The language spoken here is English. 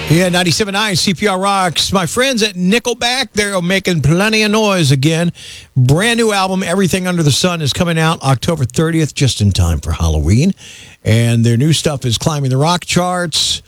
Yeah, 97.9 CPR Rocks. My friends at Nickelback, they're making plenty of noise again. Brand new album, Everything Under the Sun, is coming out October 30th, just in time for Halloween. And their new stuff is climbing the rock charts.